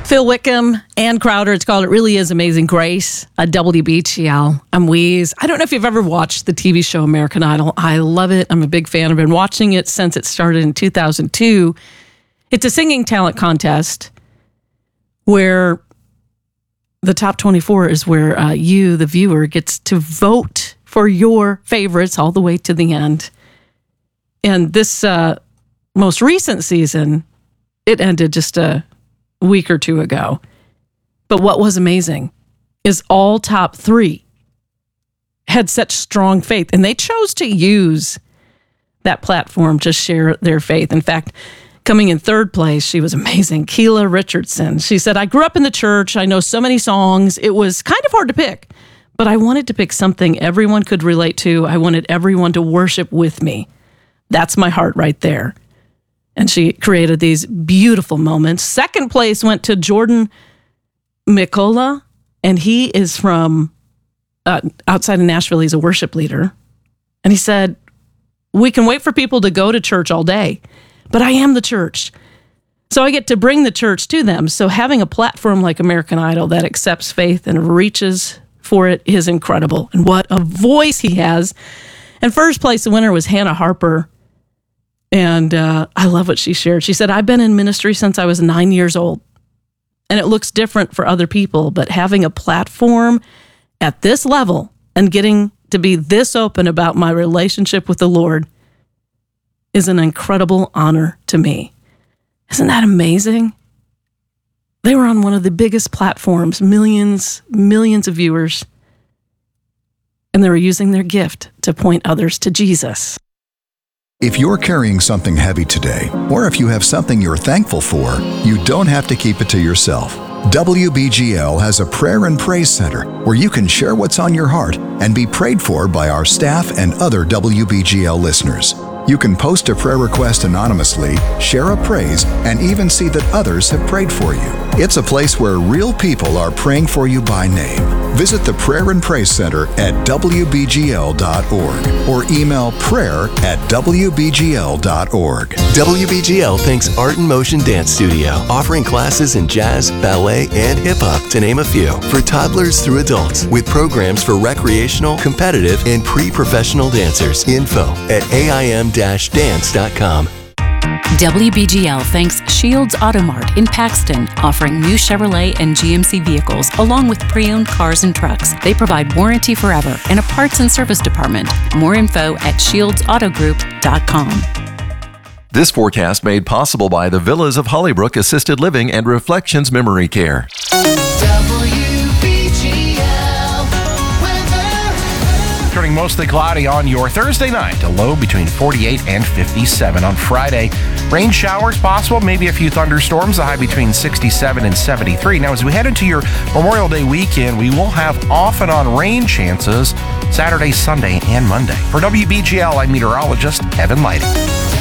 Phil Wickham, Ann Crowder. It's called It Really Is Amazing Grace, a WBGL. I'm Wheeze. I don't know if you've ever watched the TV show American Idol. I love it. I'm a big fan. I've been watching it since it started in 2002. It's a singing talent contest where the top 24 is where you, the viewer, gets to vote for your favorites all the way to the end. And this most recent season, it ended just a week or two ago. But what was amazing is all top three had such strong faith, and they chose to use that platform to share their faith. In fact, coming in third place, she was amazing. Keela Richardson. She said, I grew up in the church. I know so many songs. It was kind of hard to pick, but I wanted to pick something everyone could relate to. I wanted everyone to worship with me. That's my heart right there. And she created these beautiful moments. Second place went to Jordan Mikola, and he is from outside of Nashville. He's a worship leader. And he said, we can wait for people to go to church all day, but I am the church. So I get to bring the church to them. So having a platform like American Idol that accepts faith and reaches for it is incredible. And what a voice he has. And first place, the winner was Hannah Harper. And I love what she shared. She said, I've been in ministry since I was 9 years old. And it looks different for other people, but having a platform at this level and getting to be this open about my relationship with the Lord is an incredible honor to me. Isn't that amazing? They were on one of the biggest platforms, millions of viewers, and they were using their gift to point others to Jesus. If you're carrying something heavy today, or if you have something you're thankful for, you don't have to keep it to yourself. WBGL has a prayer and praise center where you can share what's on your heart and be prayed for by our staff and other WBGL listeners. You can post a prayer request anonymously, share a praise, and even see that others have prayed for you. It's a place where real people are praying for you by name. Visit the Prayer and Praise Center at WBGL.org or email prayer@WBGL.org. WBGL thanks Art in Motion Dance Studio, offering classes in jazz, ballet, and hip-hop, to name a few, for toddlers through adults, with programs for recreational, competitive, and pre-professional dancers. Info at aim-dance.com. WBGL thanks Shields Auto Mart in Paxton, offering new Chevrolet and GMC vehicles along with pre-owned cars and trucks. They provide warranty forever and a parts and service department. More info at shieldsautogroup.com. This forecast made possible by the Villas of Hollybrook Assisted Living and Reflections Memory Care. Turning mostly cloudy on your Thursday night, a low between 48 and 57. On Friday, rain showers possible, maybe a few thunderstorms, a high between 67 and 73. Now, as we head into your Memorial Day weekend, we will have off and on rain chances Saturday, Sunday, and Monday. For WBGL, I'm meteorologist Evan Lighting.